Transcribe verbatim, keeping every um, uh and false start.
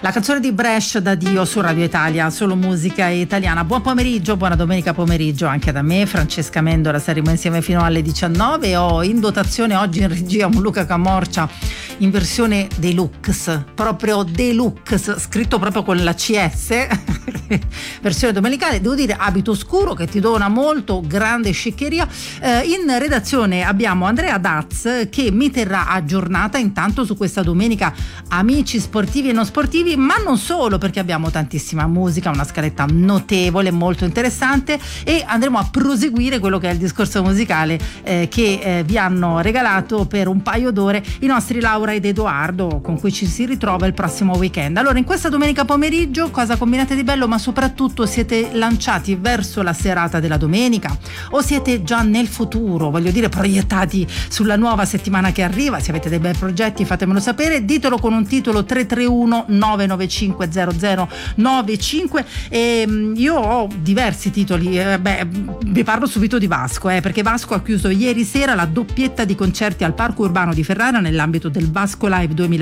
La canzone di Bresh da Dio su Radio Italia, solo musica italiana. Buon pomeriggio, buona domenica pomeriggio anche da me, Francesca Mendola. Saremo insieme fino alle diciannove. Ho in dotazione oggi in regia un Luca Camorcia in versione deluxe, proprio deluxe, scritto proprio con la C S versione domenicale. Devo dire abito scuro che ti dona molto, grande sciccheria. Eh, in redazione abbiamo Andrea Daz che mi terrà aggiornata intanto su questa domenica, amici sportivi e non sportivi, ma non solo, perché abbiamo tantissima musica, una scaletta notevole, molto interessante, e andremo a proseguire quello che è il discorso musicale eh, che eh, vi hanno regalato per un paio d'ore i nostri Laura ed Edoardo, con cui ci si ritrova il prossimo weekend. Allora, in questa domenica pomeriggio cosa combinate di bello, ma soprattutto siete lanciati verso la serata della domenica o siete già nel futuro, voglio dire proiettati sulla nuova settimana che arriva? Se avete dei bei progetti fatemelo sapere, ditelo con un titolo tre tre uno nove nove cinque zero zero nove cinque. E io ho diversi titoli, eh, beh, vi parlo subito di Vasco, eh, perché Vasco ha chiuso ieri sera la doppietta di concerti al Parco Urbano di Ferrara nell'ambito del Vasco Live duemilaventi